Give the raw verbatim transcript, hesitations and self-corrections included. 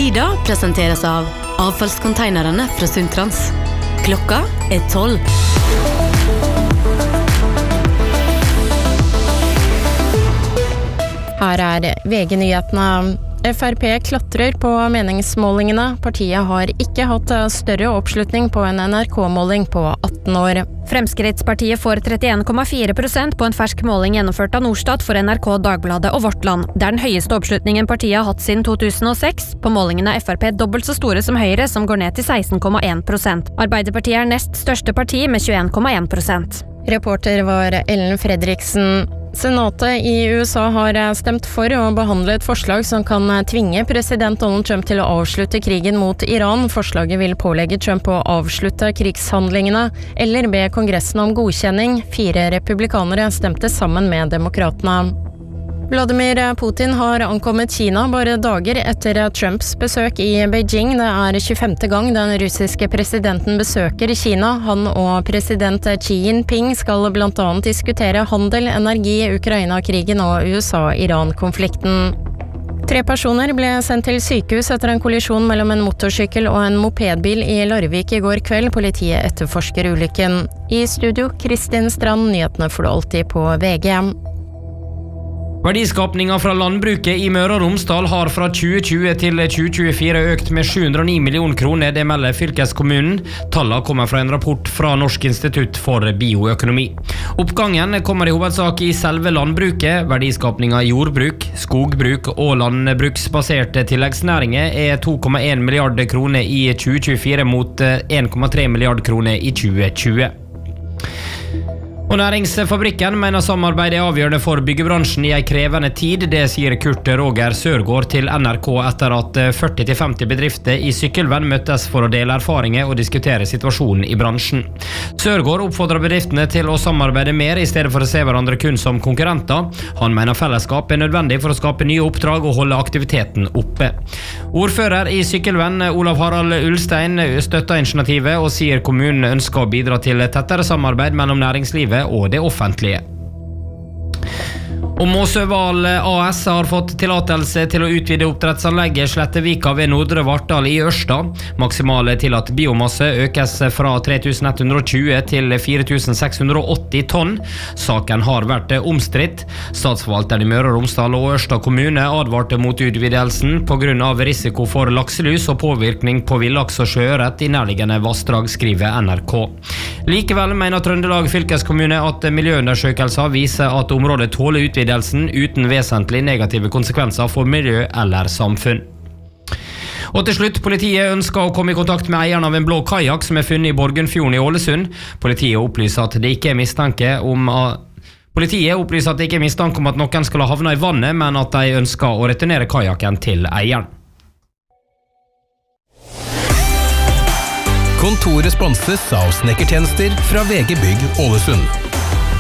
Sida presenteres av avfallskonteinerne fra Sundtrans. Klokka er tolv. Her er V G-nyhetene. F R P klatrer på meningsmålingene. Partiet har ikke hatt større oppslutning på en N R K-måling på atten år. Fremskrittspartiet får trettien komma fire prosent på en fersk måling gjennomført av Norstat for N R K, Dagbladet og Vårt Land. Det er den høyeste oppslutningen partiet har hatt siden to tusen og seks. På målingene er F R P dobbelt så store som Høyre, som går ned til seksten komma en prosent. Arbeiderpartiet er nest største parti med tjueen komma en prosent. Reporter var Ellen Fredriksen. Senatet i U S A har stemt for å behandle et forslag som kan tvinge president Donald Trump til å avslutte krigen mot Iran. Forslaget vil pålegge Trump å avslutte krigshandlingene, eller be Kongressen om godkjenning. Fire republikanere stemte sammen med demokratene. Vladimir Putin har ankommet Kina bare dager etter Trumps besøk i Beijing. Det er tjuefemte gang den russiske presidenten besøker Kina. Han og president Xi Jinping skal blant annet diskutere handel, energi, Ukraina-krigen og U S A-Iran-konflikten. Tre personer ble sendt til sykehus etter en kollisjon mellom en motorsykkel og en mopedbil i Larvik i går kveld. Politiet etterforsker ulykken. I studio, Kristin Strand, nyhetene får du alltid på V G. Verdiskapningen fra landbruket i Møre og Romsdal har fra tjue tjue til tjue tjuefire økt med sju hundre og ni millioner kroner, det melder fylkeskommunen. Tallene kommer fra en rapport fra Norsk institutt for bioøkonomi. Oppgangen kommer i hovedsak i selve landbruket. Verdiskapningen i jordbruk, skogbruk og landbruksbaserte tilleggsnæringer er to komma en milliard kroner i tjue tjuefire mot en komma tre milliard kroner i tjue tjue. Og Næringsfabrikken mener samarbeid er avgjørende for byggebransjen i en krevende tid. Det sier Kurt Roger Sørgaard til N R K etter at førti til femti bedrifter i Sykkylven møttes for å dele erfaringer og diskutere situasjonen i bransjen. Sørgaard oppfordrer bedriftene til å samarbeide mer i stedet for å se hverandre kun som konkurrenter. Han mener fellesskap er nødvendig for å skape nye oppdrag og holde aktiviteten oppe. Ordfører i Sykkylven, Olav Harald Ulstein, støtter initiativet og sier kommunen ønsker å bidra til tettere samarbeid mellom næringslivet og det offentlige. Og Måsøval A S har fått tillatelse til å utvide oppdrettsanlegget Slettevika ved Nordre Vartdal i Ørsta. Maksimale tillatt biomasse økes fra tre tusen ett hundre og tjue til fire tusen seks hundre og åtti tonn. Saken har vært omstridt. Statsforvalteren i Møre og Romsdal og Ørsta kommune advarte mot utvidelsen på grunn av risiko for lakselus og påvirkning på villaks og sjøørret i nærliggende vassdrag, skriver N R K. Likevel mener Trøndelag fylkeskommune at miljøundersøkelser viser at området tåler utvidelse uten vesentlig negative konsekvenser for miljø eller samfunn. Og til slutt, politiet ønsker å komme i kontakt med eieren av en blå kajak som er funnet i Borgundfjorden i Ålesund. Politiet opplyser at det ikke er mistanke om at Politiet opplyser at det ikke er mistanke om at noen skal ha havnet i vannet, men at de ønsker å returnere kajaken til eieren. Kontoret sponses av snekkertjenester fra V G Bygg Ålesund.